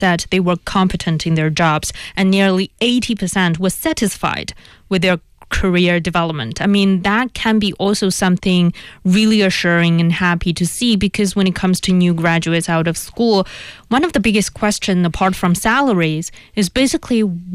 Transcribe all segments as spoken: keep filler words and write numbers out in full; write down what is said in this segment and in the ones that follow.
that they were competent in their jobs, and nearly eighty percent was satisfied with their career development. I mean, that can be also something really assuring and happy to see, because when it comes to new graduates out of school, one of the biggest questions apart from salaries is basically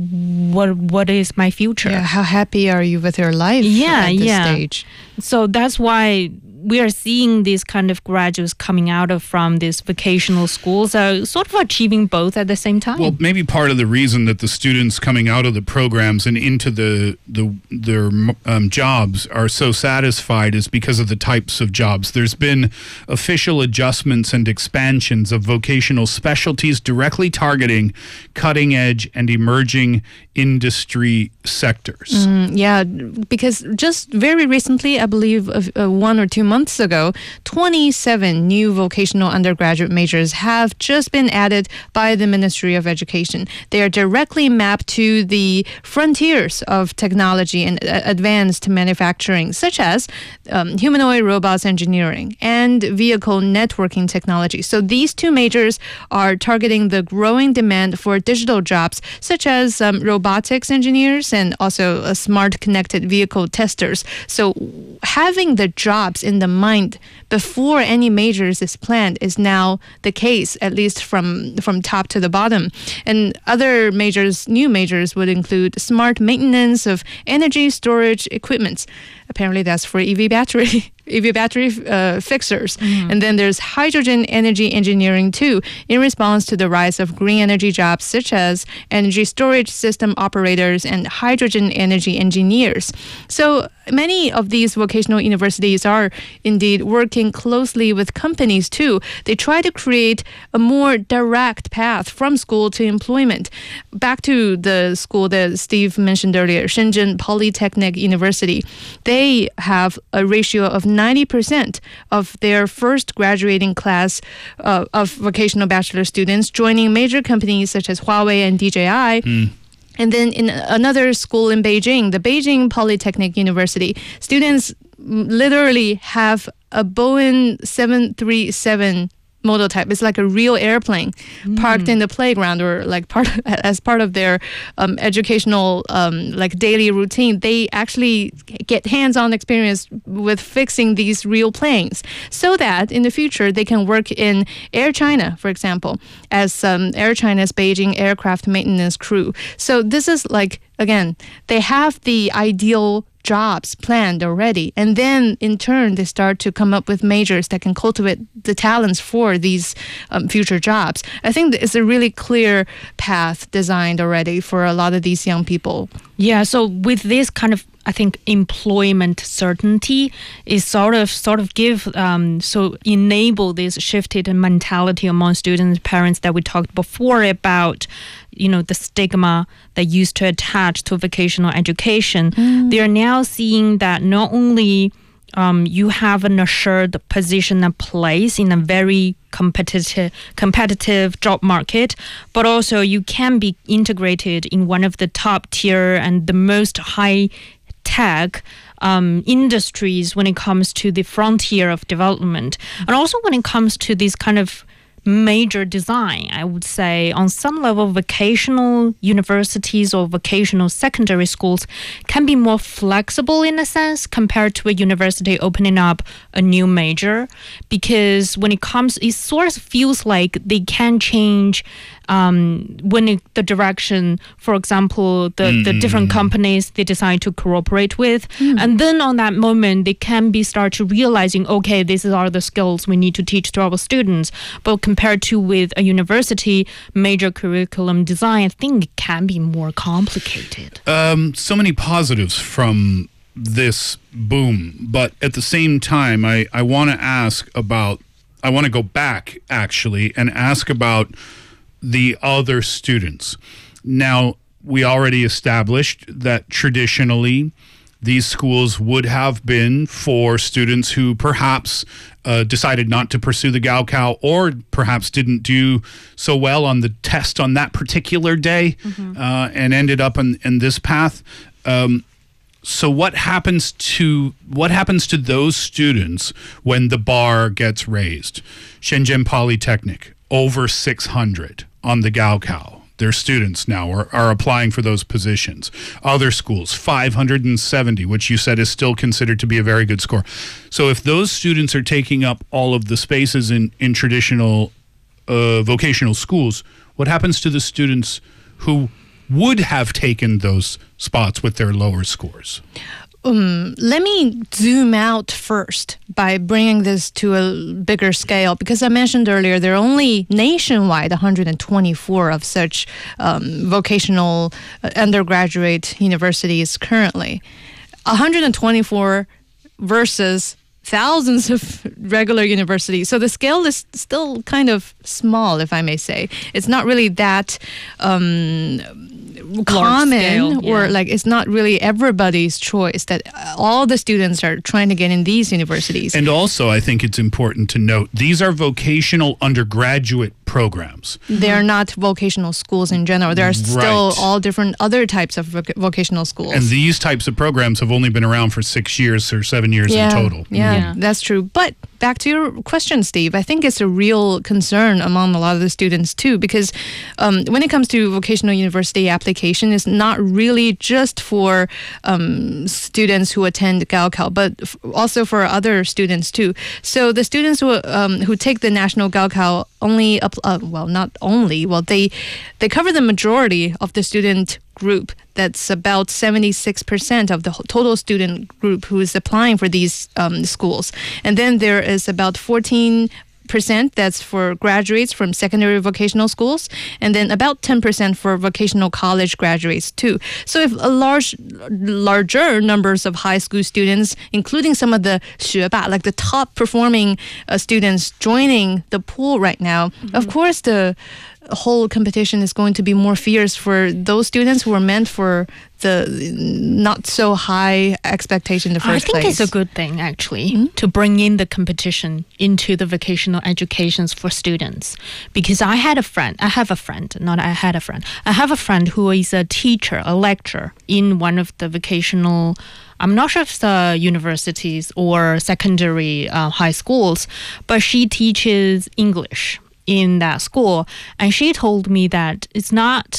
what what is my future? Yeah, how happy are you with your life yeah, at this yeah. stage? So that's why we are seeing these kind of graduates coming out of from these vocational schools are sort of achieving both at the same time. Well, maybe part of the reason that the students coming out of the programs and into the, the their um, jobs are so satisfied is because of the types of jobs. There's been official adjustments and expansions of vocational specialties directly targeting cutting-edge and emerging industry sectors. Mm, yeah, because just very recently, I believe uh, uh, one or two months ago, twenty-seven new vocational undergraduate majors have just been added by the Ministry of Education. They are directly mapped to the frontiers of technology and uh, advanced manufacturing, such as um, humanoid robots engineering and vehicle networking technology. So these two majors are targeting the growing demand for digital jobs, such as um, robotics engineers and also uh, smart connected vehicle testers. So having the jobs in the mind before any majors is planned is now the case, at least from from top to the bottom. And other majors, new majors would include smart maintenance of energy storage equipment. Apparently that's for E V battery E V battery uh, fixers. Mm. And then there's hydrogen energy engineering too, in response to the rise of green energy jobs such as energy storage system operators and hydrogen energy engineers. So many of these vocational universities are indeed working closely with companies too. They try to create a more direct path from school to employment. Back to the school that Steve mentioned earlier, Shenzhen Polytechnic University. They have a ratio of ninety percent of their first graduating class uh, of vocational bachelor students joining major companies such as Huawei and D J I. Mm. And then in another school in Beijing, the Beijing Polytechnic University, students literally have a Boeing seven thirty-seven model type. It's like a real airplane mm. parked in the playground, or like part of, as part of their um, educational um, like daily routine. They actually get hands-on experience with fixing these real planes, so that in the future they can work in Air China, for example, as um, Air China's Beijing aircraft maintenance crew. So this is like, again, they have the ideal jobs planned already, and then in turn they start to come up with majors that can cultivate the talents for these um, future jobs. I think it's a really clear path designed already for a lot of these young people. Yeah, so with this kind of, I think, employment certainty is sort of sort of give um, so enable this shifted mentality among students and parents that we talked before about, you know, the stigma that used to attach to vocational education. Mm. They are now seeing that not only um, you have an assured position and place in a very competitive competitive job market, but also you can be integrated in one of the top tier and the most high tech um, industries when it comes to the frontier of development. And also when it comes to this kind of major design, I would say on some level vocational universities or vocational secondary schools can be more flexible in a sense compared to a university opening up a new major, because when it comes, it sort of feels like they can change um, when it, the direction, for example, the, mm. the different companies they decide to cooperate with. Mm. And then on that moment, they can be start to realizing, okay, these are the skills we need to teach to our students. But compared to with a university major curriculum design, I think it can be more complicated. Um, so many positives from this boom. But at the same time, I, I want to ask about, I want to go back actually and ask about the other students. Now, we already established that traditionally these schools would have been for students who perhaps uh, decided not to pursue the Gaokao, or perhaps didn't do so well on the test on that particular day, mm-hmm. uh, and ended up in, in this path. Um, so what happens to what happens to those students when the bar gets raised? Shenzhen Polytechnic, over six hundred on the Gaokao. Their students now are, are applying for those positions. Other schools, five hundred seventy, which you said is still considered to be a very good score. So if those students are taking up all of the spaces in, in traditional uh, vocational schools, what happens to the students who would have taken those spots with their lower scores? Um, let me zoom out first by bringing this to a bigger scale, because I mentioned earlier there are only nationwide one hundred twenty-four of such um, vocational uh, undergraduate universities currently. one hundred twenty-four versus thousands of regular universities. So the scale is still kind of small, if I may say. It's not really that um, common scale, or yeah. like it's not really everybody's choice that all the students are trying to get in these universities. And also, I think it's important to note, these are vocational undergraduate programs. They're not vocational schools in general. There are still Right. all different other types of voc- vocational schools. And these types of programs have only been around for six years or seven years yeah, in total. Yeah, Yeah. that's true. But back to your question, Steve, I think it's a real concern among a lot of the students too, because um, when it comes to vocational university application, it's not really just for um, students who attend Gaokao, but f- also for other students too. So the students who um, who take the national Gaokao only, up, uh, well, not only, well, they they cover the majority of the student group. That's about seventy-six percent of the whole- total student group who is applying for these um, schools. And then there is about fourteen percent that's for graduates from secondary vocational schools, and then about ten percent for vocational college graduates too. So if a large, larger numbers of high school students, including some of the 学霸, like the top performing uh, students joining the pool right now, of course the whole competition is going to be more fierce for those students who are meant for the not so high expectation in the first I think place. it's a good thing, actually, to bring in the competition into the vocational educations for students. Because I had a friend, I have a friend, not I had a friend. I have a friend who is a teacher, a lecturer in one of the vocational, I'm not sure if it's the universities or secondary uh, high schools, but she teaches English in that school. And she told me that it's not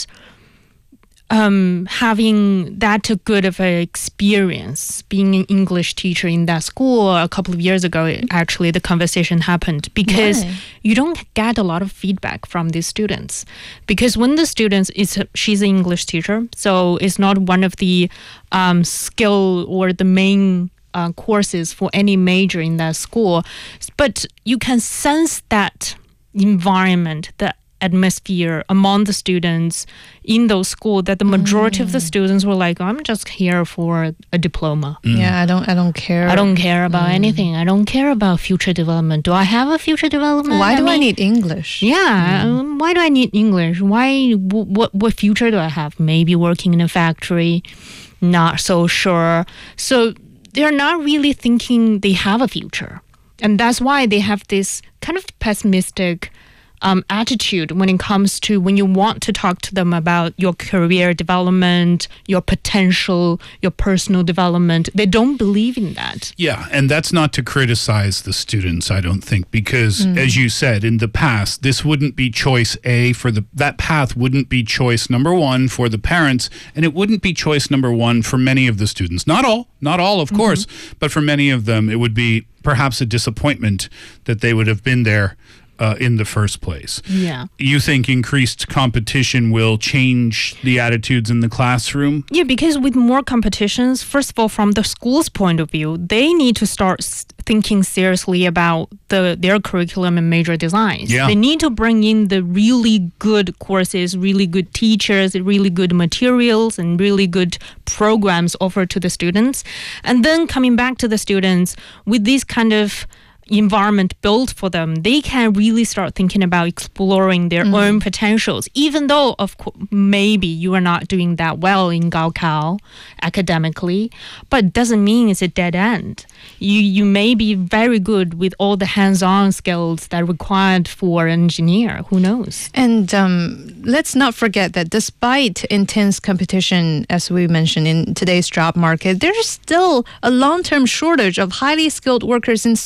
um, having that good of an experience being an English teacher in that school. A couple of years ago, actually, the conversation happened because Why? you don't get a lot of feedback from these students. Because when the students, is she's an English teacher, so it's not one of the um, skill or the main uh, courses for any major in that school. But you can sense that environment, the atmosphere among the students in those schools, that the majority of the students were like, I'm just here for a diploma. Yeah, I don't I don't care. I don't care about anything. I don't care about future development. Do I have a future development? Why do I mean, need English? Yeah, um, why do I need English? Why? W- what what future do I have? Maybe working in a factory, not so sure. So they're not really thinking they have a future. And that's why they have this kind of pessimistic um, attitude when it comes to when you want to talk to them about your career development, your potential, your personal development. They don't believe in that. Yeah, and that's not to criticize the students, I don't think, because as you said, in the past, this wouldn't be choice A for the, that path wouldn't be choice number one for the parents, and it wouldn't be choice number one for many of the students. Not all, not all, of course, but for many of them, it would be perhaps a disappointment that they would have been there uh, in the first place. Yeah. You think increased competition will change the attitudes in the classroom? Yeah, because with more competitions, first of all, from the school's point of view, they need to start s- thinking seriously about the their curriculum and major designs. Yeah. They need to bring in the really good courses, really good teachers, really good materials, and really good programs offered to the students. And then coming back to the students, with this kind of environment built for them, they can really start thinking about exploring their own potentials, even though of course maybe you are not doing that well in Gaokao academically, but it doesn't mean it's a dead end. You you may be very good with all the hands-on skills that are required for an engineer. Who knows? And um, let's not forget that despite intense competition, as we mentioned in today's job market, there's still a long-term shortage of highly skilled workers in so many other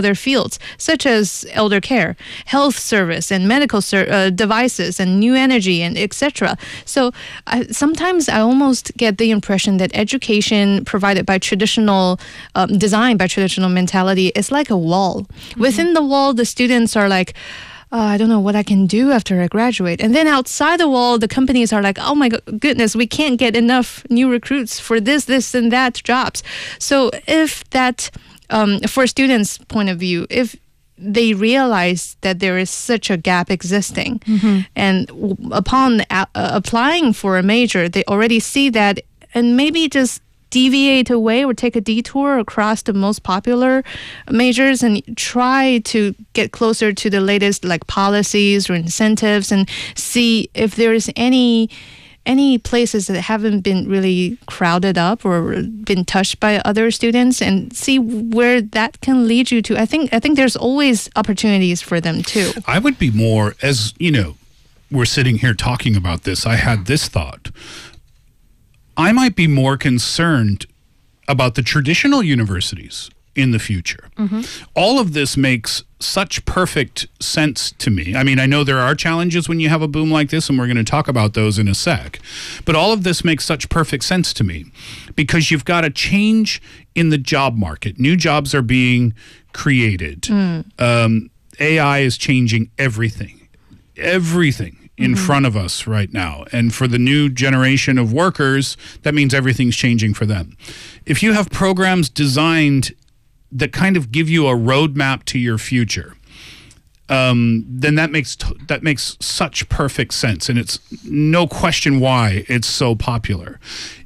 other fields, such as elder care, health service, and medical ser- uh, devices, and new energy, and et cetera. So I, sometimes I almost get the impression that education provided by traditional, um, designed by traditional mentality is like a wall. Mm-hmm. Within the wall, the students are like, oh, I don't know what I can do after I graduate. And then outside the wall, the companies are like, oh my goodness, we can't get enough new recruits for this, this, and that jobs. So if that, um, for students' point of view, if they realize that there is such a gap existing, mm-hmm. and w- upon a- uh, applying for a major, they already see that, and maybe just deviate away or take a detour across the most popular majors and try to get closer to the latest like policies or incentives and see if there's any any places that haven't been really crowded up or been touched by other students, and see where that can lead you to. I think I think there's always opportunities for them too. I would be more, as you know, we're sitting here talking about this, I had this thought. I might be more concerned about the traditional universities in the future. Mm-hmm. All of this makes such perfect sense to me. I mean, I know there are challenges when you have a boom like this, and we're going to talk about those in a sec. But all of this makes such perfect sense to me because you've got a change in the job market. New jobs are being created. Mm. Um, A I is changing everything. Everything. In mm-hmm. front of us right now. And for the new generation of workers, that means everything's changing for them. If you have programs designed that kind of give you a roadmap to your future, um, then that makes t- that makes such perfect sense. And it's no question why it's so popular.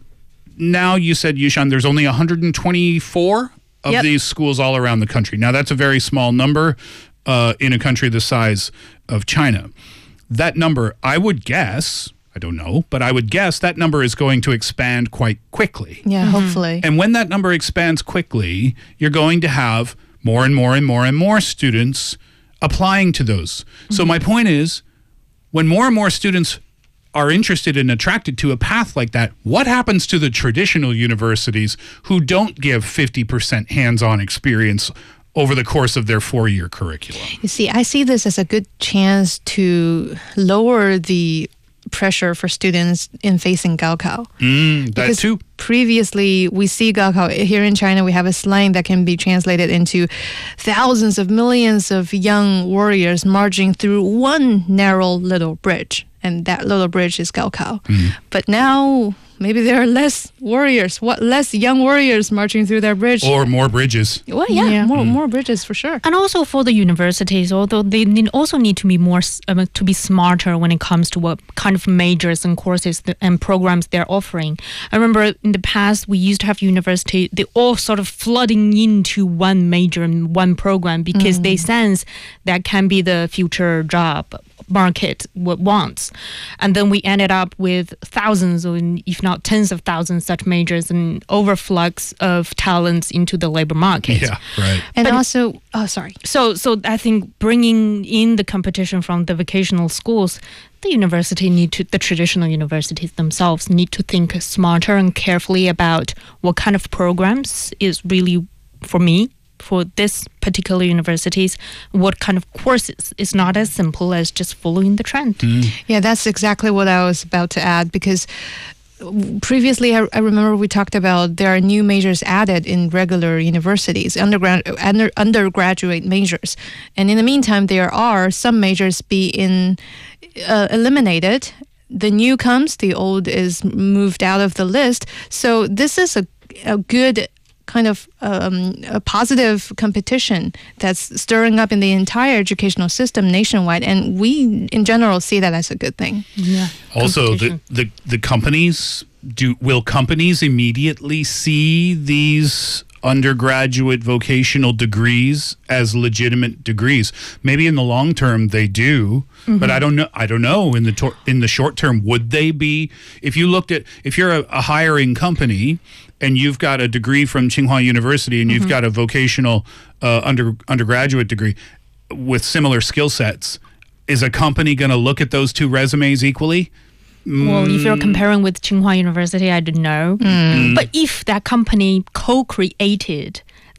Now, you said, Yushan, there's only one hundred twenty-four of yep. these schools all around the country. Now, that's a very small number uh, in a country the size of China. That number, I would guess, I don't know, but I would guess that number is going to expand quite quickly. Yeah, mm-hmm. hopefully. And when that number expands quickly, you're going to have more and more and more and more students applying to those. Mm-hmm. So my point is, when more and more students are interested and attracted to a path like that, what happens to the traditional universities who don't give fifty percent hands-on experience over the course of their four-year curriculum? You see, I see this as a good chance to lower the pressure for students in facing Gaokao. Mm, that because too. Previously, we see Gaokao. Here in China, we have a slang that can be translated into thousands of millions of young warriors marching through one narrow little bridge. And that little bridge is Gaokao. Mm. But now, maybe there are less warriors, what less young warriors marching through their bridge. Or more bridges. Well, yeah, yeah. more Mm. more bridges for sure. And also for the universities, although they need also need to be more um, to be smarter when it comes to what kind of majors and courses th- and programs they're offering. I remember in the past we used to have university, they all sort of flooding into one major and one program because mm. they sense that can be the future job market what wants. And then we ended up with thousands, or if not tens of thousands, such majors and overflux of talents into the labor market. Yeah, right. And but also, oh, sorry. So, so I think bringing in the competition from the vocational schools, the university need to, the traditional universities themselves need to think smarter and carefully about what kind of programs is really for me. For this particular universities, what kind of courses is not as simple as just following the trend. Mm. Yeah, that's exactly what I was about to add, because previously I, I remember we talked about there are new majors added in regular universities, undergrad, under, undergraduate majors. And in the meantime, there are some majors being uh, eliminated. The new comes, the old is moved out of the list. So this is a, a good kind of um, a positive competition that's stirring up in the entire educational system nationwide, and we in general see that as a good thing. Yeah. Also, the, the the companies do will companies immediately see these undergraduate vocational degrees as legitimate degrees? Maybe in the long term they do, mm-hmm. but I don't know. I don't know in the tor- in the short term, would they be? If you looked at, if you're a, a hiring company and you've got a degree from Tsinghua University and mm-hmm. you've got a vocational uh, under undergraduate degree with similar skill sets, is a company going to look at those two resumes equally? Well, if you're comparing with Tsinghua University, I don't know. Mm. But if that company co-created this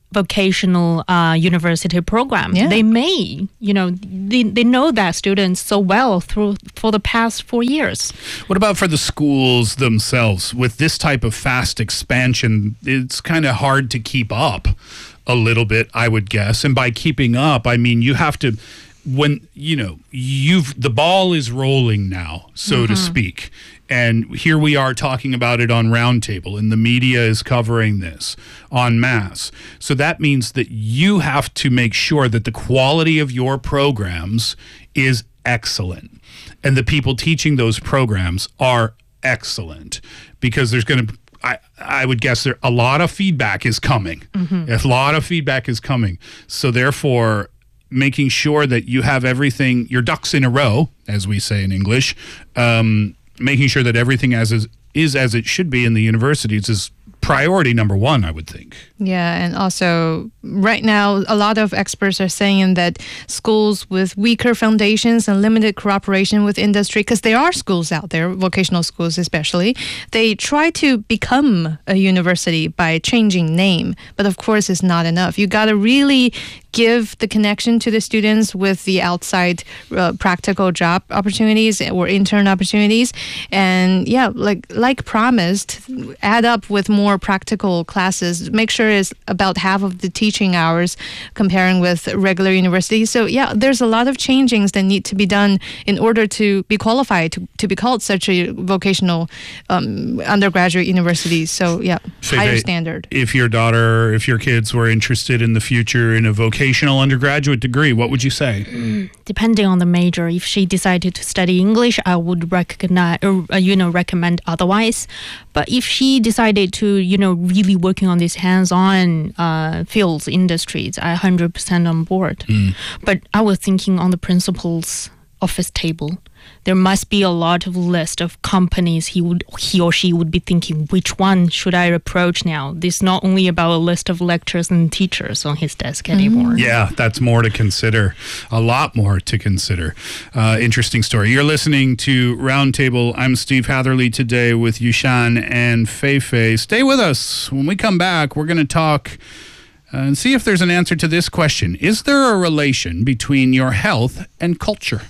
vocational uh, university program. Yeah. They may, you know, they, they know that students so well through for the past four years. What about for the schools themselves? With this type of fast expansion, it's kind of hard to keep up a little bit, I would guess. And by keeping up, I mean you have to, when, you know, you've, the ball is rolling now, so mm-hmm. to speak. And here we are talking about it on Roundtable, and the media is covering this en masse. So that means that you have to make sure that the quality of your programs is excellent. And the people teaching those programs are excellent, because there's going to, I, I would guess there a lot of feedback is coming. Mm-hmm. A lot of feedback is coming. So therefore, making sure that you have everything, your ducks in a row, as we say in English, um, making sure that everything as is, is as it should be in the universities is priority number one, I would think. Yeah, and also right now, a lot of experts are saying that schools with weaker foundations and limited cooperation with industry, because there are schools out there, vocational schools especially, they try to become a university by changing name, but of course it's not enough. You got to really give the connection to the students with the outside uh, practical job opportunities or intern opportunities, and yeah, like like promised, add up with more practical classes. Make sure it's about half of the teaching hours comparing with regular universities. So yeah, there's a lot of changings that need to be done in order to be qualified to, to be called such a vocational um, undergraduate university. So yeah, Fei higher Fei, standard. If your daughter, if your kids were interested in the future in a vocational undergraduate degree, what would you say? Mm, depending on the major, if she decided to study English, I would recognize, uh, you know, recommend otherwise. But if she decided to, you know, really working on these hands-on uh, fields, industries, I one hundred percent on board. Mm. But I was thinking on the principal's office table, there must be a lot of list of companies he would he or she would be thinking, which one should I approach now? This is not only about a list of lecturers and teachers on his desk anymore. Yeah, that's more to consider. A lot more to consider. Uh, interesting story. You're listening to Roundtable. I'm Steve Hatherley today with Yushan and Fei Fei. Stay with us. When we come back, we're going to talk uh, and see if there's an answer to this question. Is there a relation between your health and culture?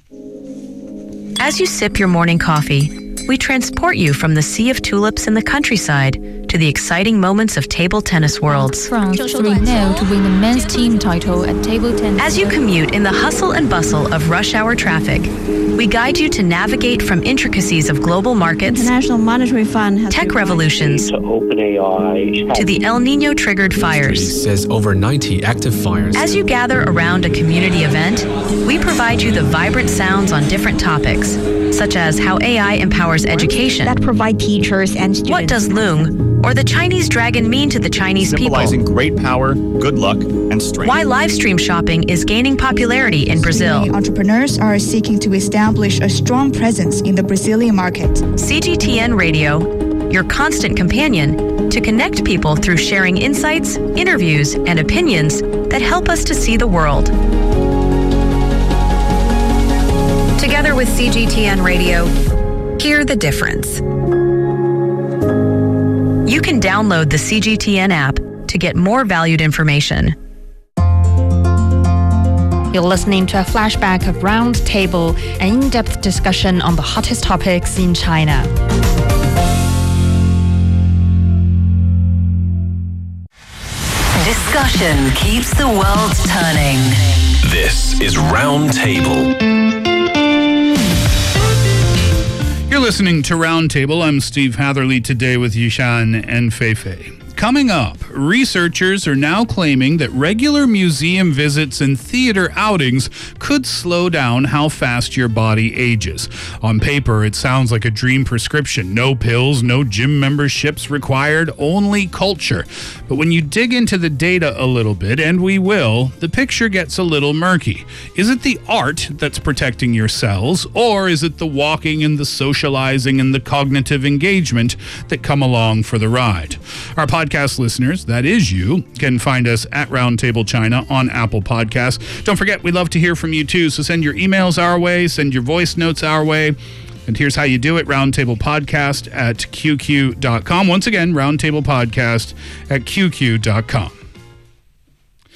As you sip your morning coffee, we transport you from the sea of tulips in the countryside to the exciting moments of table tennis worlds. France three nil to win the men's team title at table tennis. As you commute in the hustle and bustle of rush hour traffic, we guide you to navigate from intricacies of global markets, International Monetary Fund has tech revolutions, to OpenAI, to the El Nino triggered fires. Says over ninety active fires. As you gather around a community event, we provide you the vibrant sounds on different topics, such as how A I empowers education, that provide teachers and students. What does Loong or the Chinese dragon mean to the Chinese Symbolizing people? great power, good luck, and strength. Why live stream shopping is gaining popularity in Brazil. Entrepreneurs are seeking to establish a strong presence in the Brazilian market. C G T N Radio, your constant companion to connect people through sharing insights, interviews, and opinions that help us to see the world. Together with C G T N Radio, hear the difference. You can download the C G T N app to get more valued information. You're listening to a flashback of Roundtable, an in-depth discussion on the hottest topics in China. Discussion keeps the world turning. This is Roundtable. You're listening to Roundtable. I'm Steve Hatherley today with Yushan and Fei Fei. Coming up, researchers are now claiming that regular museum visits and theater outings could slow down how fast your body ages. On paper, it sounds like a dream prescription. No pills, no gym memberships required, only culture. But when you dig into the data a little bit, and we will, the picture gets a little murky. Is it the art that's protecting your cells, or is it the walking and the socializing and the cognitive engagement that come along for the ride? Our podcast listeners, that is you, can find us at Roundtable China on Apple Podcasts. Don't forget, we love to hear from you too, so send your emails our way, send your voice notes our way. And here's how you do it, Roundtable Podcast at Q Q dot com. Once again, Roundtable Podcast at Q Q dot com.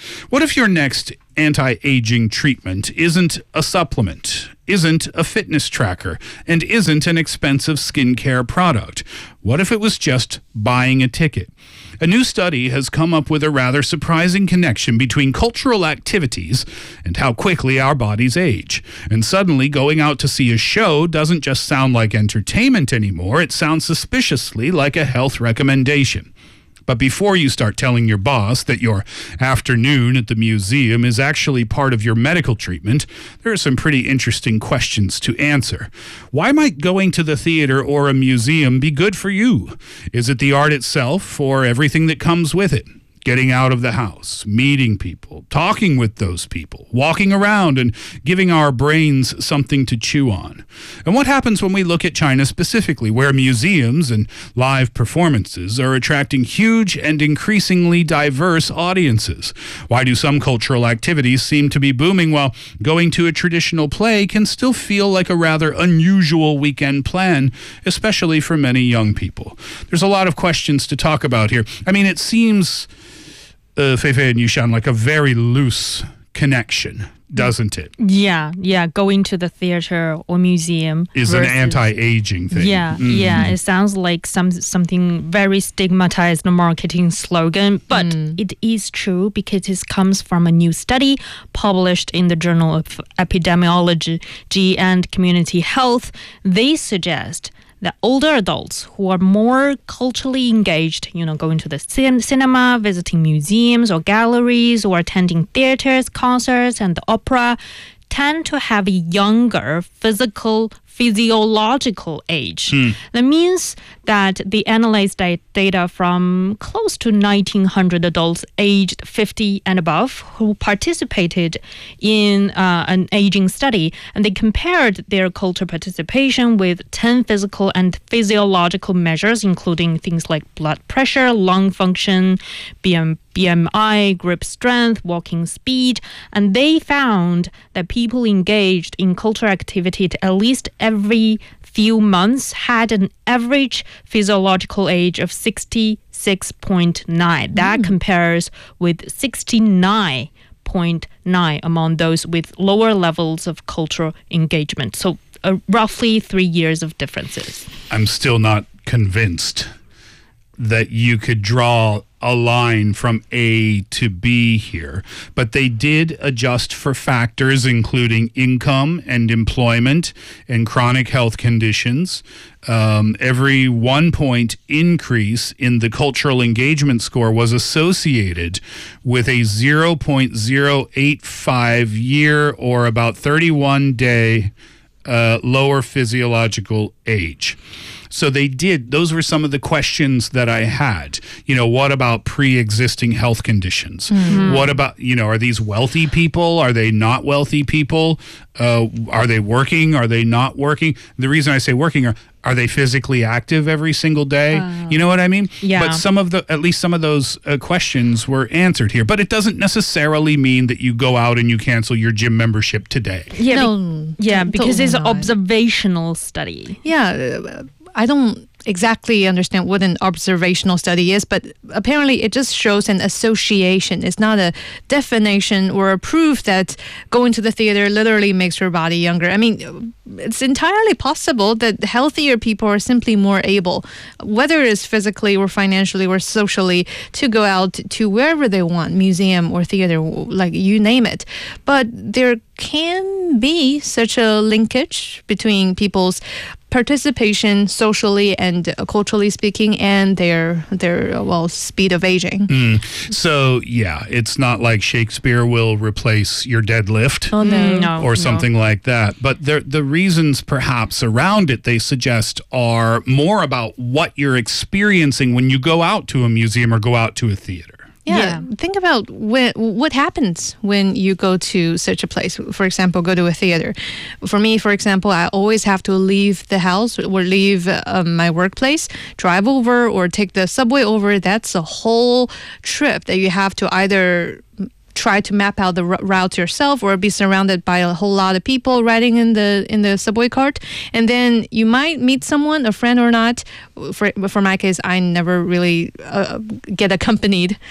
What if your next anti-aging treatment isn't a supplement, isn't a fitness tracker, and isn't an expensive skincare product? What if it was just buying a ticket? A new study has come up with a rather surprising connection between cultural activities and how quickly our bodies age. And suddenly, going out to see a show doesn't just sound like entertainment anymore, it sounds suspiciously like a health recommendation. But before you start telling your boss that your afternoon at the museum is actually part of your medical treatment, there are some pretty interesting questions to answer. Why might going to the theater or a museum be good for you? Is it the art itself or everything that comes with it? Getting out of the house, meeting people, talking with those people, walking around and giving our brains something to chew on. And what happens when we look at China specifically, where museums and live performances are attracting huge and increasingly diverse audiences? Why do some cultural activities seem to be booming while going to a traditional play can still feel like a rather unusual weekend plan, especially for many young people? There's a lot of questions to talk about here. I mean, it seems... Uh, Feifei and Yushan, like a very loose connection, doesn't it? Yeah, yeah. Going to the theater or museum is versus, an anti-aging thing. Yeah, mm-hmm. yeah. It sounds like some something very stigmatized marketing slogan, but mm. it is true because it comes from a new study published in the Journal of Epidemiology and Community Health. They suggest that older adults who are more culturally engaged, you know, going to the cin- cinema, visiting museums or galleries, or attending theaters, concerts, and the opera, tend to have a younger physical, physiological age. Hmm. That means that they analyzed data from close to nineteen hundred adults aged fifty and above who participated in uh, an aging study, and they compared their cultural participation with ten physical and physiological measures, including things like blood pressure, lung function, B M B M I, grip strength, walking speed, and they found that people engaged in cultural activity at, at least every few months had an average physiological age of sixty-six point nine. That mm. compares with sixty-nine point nine among those with lower levels of cultural engagement. So uh, roughly three years of differences. I'm still not convinced that you could draw a line from A to B here, but they did adjust for factors including income and employment and chronic health conditions. Um, every one point increase in the cultural engagement score was associated with a zero point zero eight five year or about thirty-one day uh, lower physiological age. So they did, those were some of the questions that I had. You know, what about pre-existing health conditions? Mm-hmm. What about, you know, are these wealthy people? Are they not wealthy people? Uh, are they working? Are they not working? The reason I say working are, are they physically active every single day? Uh, you know what I mean? Yeah. But some of the, at least some of those uh, questions were answered here. But it doesn't necessarily mean that you go out and you cancel your gym membership today. Yeah, no, be- yeah because it's an observational study. Yeah, uh, I don't exactly understand what an observational study is, but apparently it just shows an association. It's not a definition or a proof that going to the theater literally makes your body younger. I mean, it's entirely possible that healthier people are simply more able, whether it's physically or financially or socially, to go out to wherever they want, museum or theater, like you name it. But there can be such a linkage between people's participation socially and uh, culturally speaking, and their their uh, well speed of aging. Mm. So yeah, it's not like Shakespeare will replace your deadlift oh, no. No, or something no. like that. But the the reasons perhaps around it they suggest are more about what you're experiencing when you go out to a museum or go out to a theater. Yeah. yeah, think about when, what happens when you go to such a place. For example, go to a theater. For me, for example, I always have to leave the house or leave um, my workplace, drive over or take the subway over. That's a whole trip that you have to either try to map out the r- route yourself or be surrounded by a whole lot of people riding in the in the subway cart. And then you might meet someone, a friend or not. For, for my case, I never really uh, get accompanied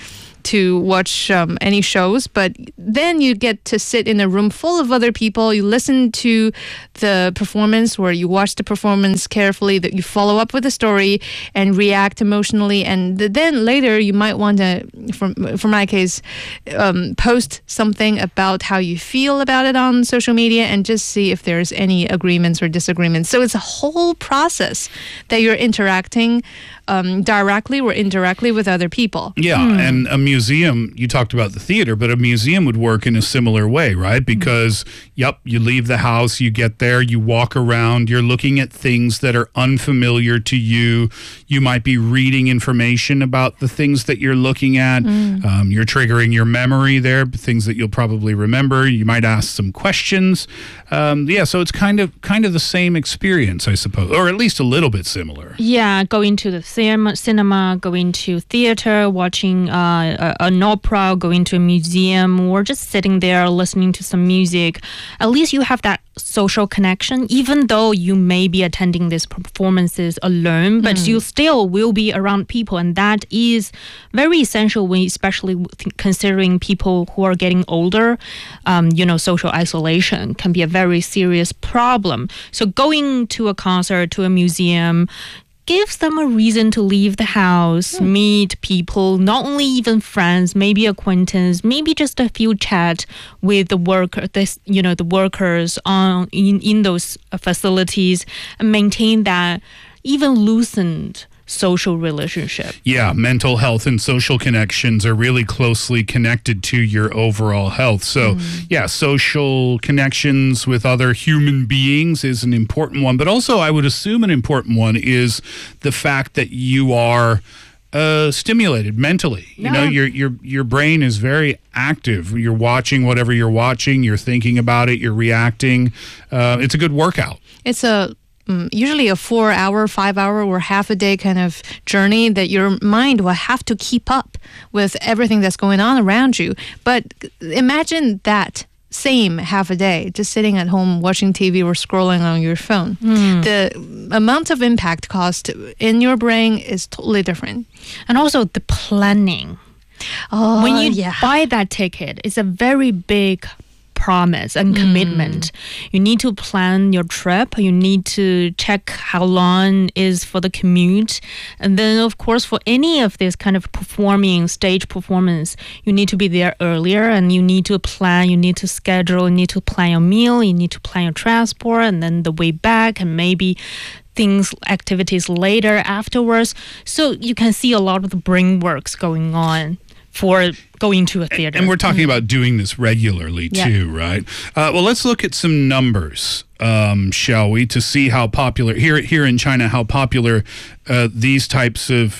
to watch um, any shows, but then you get to sit in a room full of other people. You listen to the performance, where you watch the performance carefully, that you follow up with the story and react emotionally, and then later you might want to, for, for my case, um, post something about how you feel about it on social media and just see if there's any agreements or disagreements. So it's a whole process that you're interacting um, directly or indirectly with other people. Yeah, mm. and a museum, you talked about the theater, but a museum would work in a similar way, right? Because, mm. yep, you leave the house, you get there, you walk around, you're looking at things that are unfamiliar to you. You might be reading information about the things that you're looking at. Mm. Um, you're triggering your memory there, things that you'll probably remember. You might ask some questions. Um, yeah, so it's kind of kind of the same experience, I suppose, or at least a little bit similar. Yeah, going to the cinema, cinema going to theater, watching uh, a, an opera, going to a museum, or just sitting there listening to some music. At least you have that social connection, even though you may be attending these performances alone, but mm. you still will be around people, and that is very essential when, especially considering people who are getting older. Um, you know, social isolation can be a very serious problem. So going to a concert, to a museum, gives them a reason to leave the house, mm. meet people, not only even friends, maybe acquaintance, maybe just a few chat with the worker, this, you know, the workers on in, in those facilities, and maintain that even loosened social relationship. Yeah, mental health and social connections are really closely connected to your overall health. So, mm. yeah, social connections with other human beings is an important one. But also, I would assume an important one is the fact that you are uh, stimulated mentally. Yeah. You know, your your your brain is very active. You're watching whatever you're watching. You're thinking about it. You're reacting. Uh, it's a good workout. It's a Um, usually a four hour, five hour, or half a day kind of journey that your mind will have to keep up with everything that's going on around you. But imagine that same half a day just sitting at home watching T V or scrolling on your phone. Mm. The amount of impact caused in your brain is totally different. And also the planning. Oh, when you yeah. buy that ticket, it's a very big promise and commitment. Mm. You need to plan your trip. You need to check how long is for the commute. And then, of course, for any of this kind of performing, stage performance, you need to be there earlier, and you need to plan, you need to schedule, you need to plan your meal, you need to plan your transport, and then the way back, and maybe things, activities later afterwards. So you can see a lot of the brain works going on for going to a theater. And we're talking mm. about doing this regularly yeah. too, right? Uh, well, let's look at some numbers, um, shall we, to see how popular, here here in China, how popular uh, these types of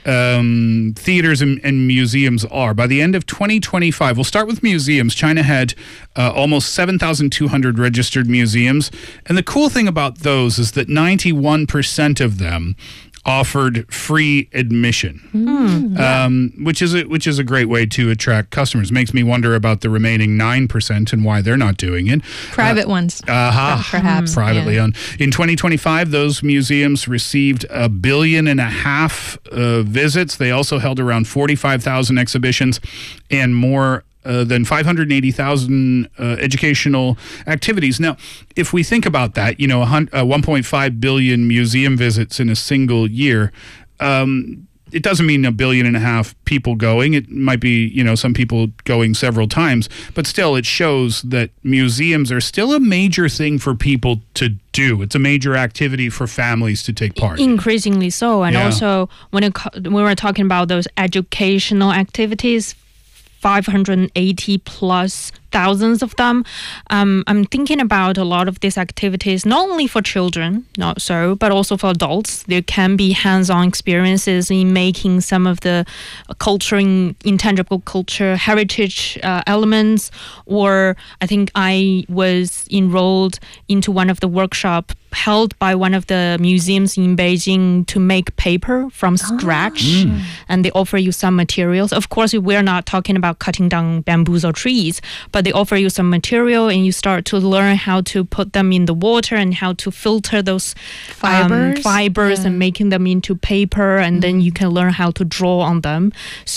um, theaters and, and museums are. By the end of twenty twenty-five, we'll start with museums. China had uh, almost seven thousand two hundred registered museums. And the cool thing about those is that ninety-one percent of them offered free admission, mm, yeah. um, which is a, which is a great way to attract customers. Makes me wonder about the remaining nine percent and why they're not doing it. Private uh, ones, uh-huh, perhaps privately yeah. owned. In twenty twenty-five, those museums received a billion and a half uh, visits. They also held around forty-five thousand exhibitions and more Uh, than five hundred eighty thousand uh, educational activities. Now, if we think about that, you know, uh, one point five billion museum visits in a single year, um, it doesn't mean a billion and a half people going. It might be, you know, some people going several times, but still it shows that museums are still a major thing for people to do. It's a major activity for families to take part in. Increasingly so. And yeah. also, when, it, when we're talking about those educational activities, five hundred eighty plus thousands of them. Um, I'm thinking about a lot of these activities, not only for children, not so, but also for adults. There can be hands-on experiences in making some of the culture, intangible culture, heritage uh, elements. Or I think I was enrolled into one of the workshops held by one of the museums in Beijing to make paper from scratch. Oh. Mm. And they offer you some materials. Of course, we're not talking about cutting down bamboos or trees, but but they offer you some material and you start to learn how to put them in the water and how to filter those Fibers. um, fibers Yeah. and making them into paper, and then you can learn how to draw on them.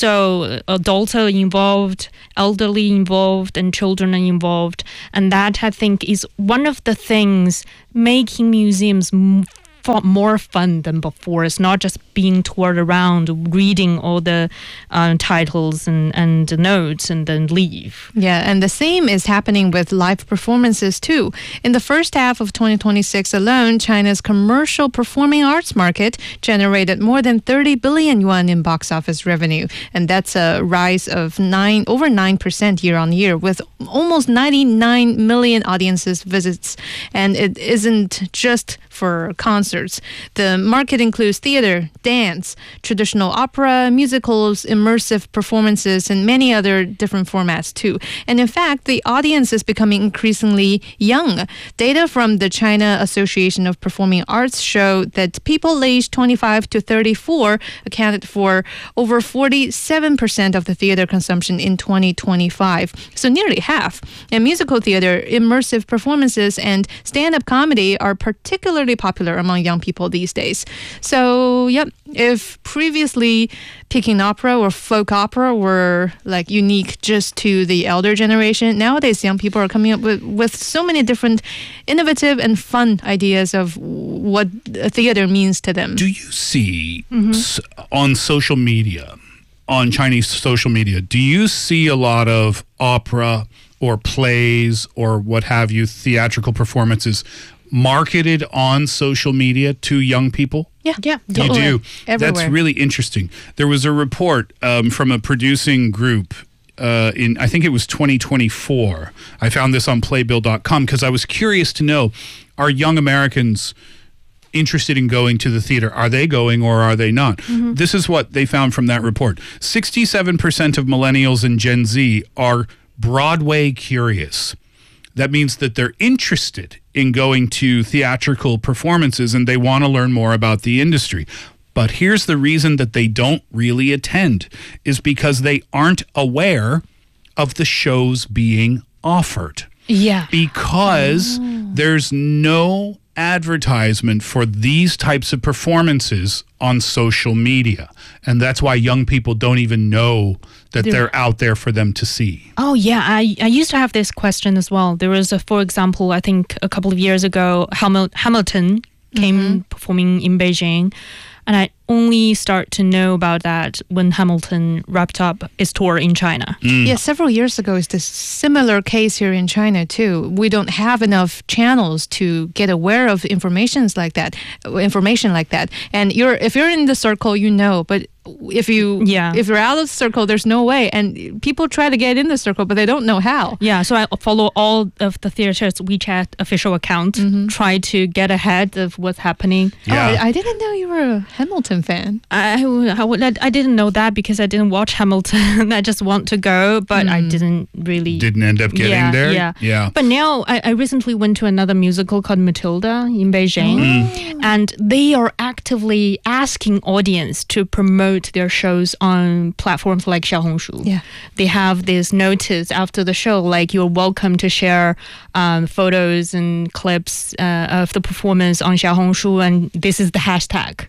So adults are involved, elderly involved, and children are involved, and that I think is one of the things making museums m- far more fun than before. It's not just being toured around, reading all the uh, titles and, and notes and then leave. Yeah, and the same is happening with live performances too. In the first half of twenty twenty-six alone, China's commercial performing arts market generated more than thirty billion yuan in box office revenue, and that's a rise of nine over nine percent year on year, with almost ninety-nine million audiences visits. And it isn't just for concerts. The market includes theater, dance, traditional opera, musicals, immersive performances, and many other different formats too. And in fact, the audience is becoming increasingly young. Data from the China Association of Performing Arts show that people aged twenty-five to thirty-four accounted for over forty-seven percent of the theater consumption in twenty twenty-five. So nearly half. And musical theater, immersive performances, and stand-up comedy are particularly popular among young people these days. So, yep, if previously Peking opera or folk opera were like unique just to the elder generation, nowadays young people are coming up with, with so many different innovative and fun ideas of what a theater means to them. Do you see s- on social media, on Chinese social media, do you see a lot of opera or plays or what have you, theatrical performances marketed on social media to young people? Yeah, yeah, You totally. do. Everywhere. That's really interesting. There was a report um, from a producing group uh, in, I think it was twenty twenty-four. I found this on playbill dot com because I was curious to know, are young Americans interested in going to the theater? Are they going or are they not? Mm-hmm. This is what they found from that report. sixty-seven percent of millennials and Gen Z are Broadway curious. That means that they're interested in going to theatrical performances and they want to learn more about the industry. But here's the reason that they don't really attend is because they aren't aware of the shows being offered. Yeah. Because oh. there's no advertisement for these types of performances on social media. And that's why young people don't even know that they're, they're out there for them to see. Oh, yeah. I, I used to have this question as well. There was, a, for example, I think a couple of years ago, Hamil- Hamilton came mm-hmm. performing in Beijing. And I only start to know about that when Hamilton wrapped up his tour in China. Mm. Yeah, several years ago, it's this similar case here in China too. We don't have enough channels to get aware of informations like that, information like that. And you're if you're in the circle, you know, but if you yeah. if you're out of the circle, there's no way. And people try to get in the circle, but they don't know how. Yeah, so I follow all of the theater's WeChat official account, mm-hmm. try to get ahead of what's happening. Yeah. Oh, I, I didn't know you were a Hamilton fan. I, I, I didn't know that because I didn't watch Hamilton. I just want to go, but mm. I didn't really... Didn't end up getting yeah, there? Yeah. yeah. But now I, I recently went to another musical called Matilda in Beijing, mm. and they are actively asking audience to promote their shows on platforms like Xiaohongshu. Yeah. They have this notice after the show, like you're welcome to share um, photos and clips uh, of the performance on Xiaohongshu, and this is the hashtag.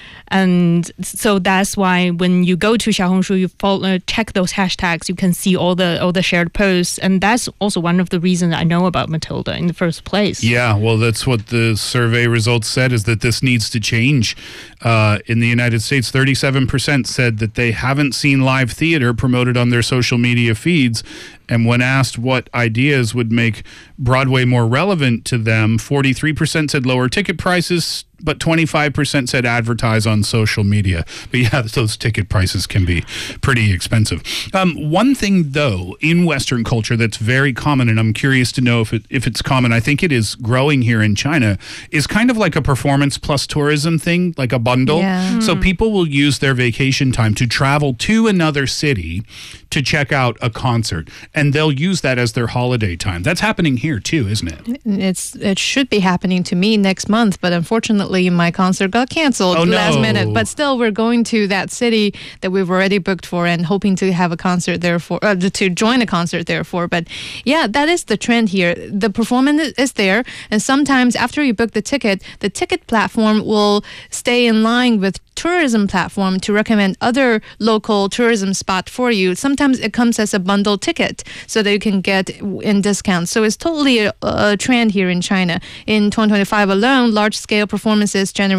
And so that's why when you go to Xiaohongshu, you follow, check those hashtags, you can see all the all the shared posts. And that's also one of the reasons I know about Matilda in the first place. Yeah, well, that's what the survey results said, is that this needs to change. Uh, in the United States, thirty-seven percent said that they haven't seen live theater promoted on their social media feeds. And when asked what ideas would make Broadway more relevant to them, forty-three percent said lower ticket prices, but twenty-five percent said advertise on social media. But yeah, those ticket prices can be pretty expensive. Um, one thing, though, in Western culture that's very common, and I'm curious to know if it, if it's common, I think it is growing here in China, is kind of like a performance plus tourism thing, like a bundle. Yeah. So people will use their vacation time to travel to another city to check out a concert. And and they'll use that as their holiday time. That's happening here too, isn't it? It's it should be happening to me next month, but unfortunately my concert got canceled Oh, last no. minute. But still, we're going to that city that we've already booked for and hoping to have a concert there for uh, to join a concert there for. But yeah, that is the trend here. The performance is there, and sometimes after you book the ticket, the ticket platform will stay in line with tourism platform to recommend other local tourism spot for you. Sometimes it comes as a bundle ticket so that you can get in discounts. So it's totally a, a trend here in China. In twenty twenty-five alone, large-scale performances generate